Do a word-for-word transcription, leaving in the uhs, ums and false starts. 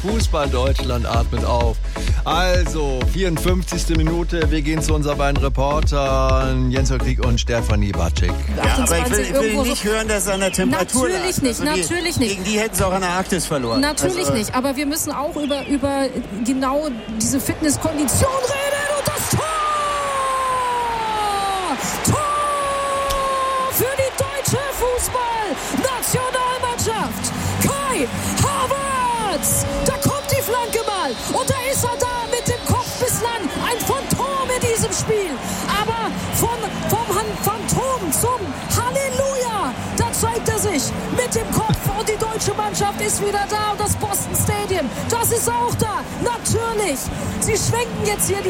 Fußball Deutschland atmet auf. Also, vierundfünfzigste Minute. Wir gehen zu unseren beiden Reportern, Jens Krieg und Stefanie Batschik. Ja, aber ich will, ich will nicht hören, dass es an der Temperatur Natürlich lag. nicht, Also natürlich die, nicht. Gegen die hätten sie auch an der Arktis verloren. Natürlich also, nicht, aber wir müssen auch über, über genau diese Fitnesskondition reden und das Tor! Tor für die deutsche Fußballnationalmannschaft! Kai Havertz! Da kommt die Flanke mal und da ist er da mit dem Kopf bislang. Ein Phantom in diesem Spiel. Aber von, vom Phantom zum Halleluja, da zeigt er sich mit dem Kopf und die deutsche Mannschaft ist wieder da und das Boston Stadium, das ist auch da. Natürlich, sie schwenken jetzt hier die